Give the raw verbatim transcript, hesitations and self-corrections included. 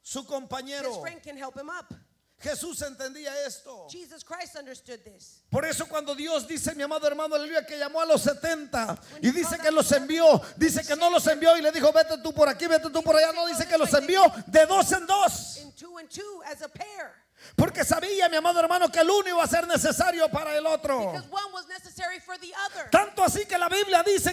su his compañero. friend can help him up. Jesús entendía esto. Jesus Christ understood this. Por eso cuando Dios dice, mi amado hermano, aleluya, que llamó a los setenta y dice que los envió, dice que no los envió y le dijo, vete tú por aquí, vete tú por allá, no, dice que los envió de dos en dos. In two and two as a pair. Porque sabía, mi amado hermano, que el uno iba a ser necesario para el otro. Because one was necessary for the other. Tanto así que la Biblia dice